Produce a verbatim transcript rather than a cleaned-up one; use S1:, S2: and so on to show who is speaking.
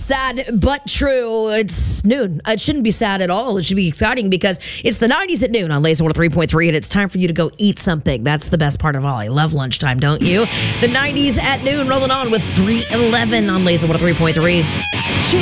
S1: sad but true. It's noon. It shouldn't be sad at all. It should be exciting because it's the nineties at noon on Laser one oh three point three, and it's time for you to go eat something. That's the best part of all. I love lunchtime, don't you? The nineties at noon rolling on with three eleven on Laser one oh three point three.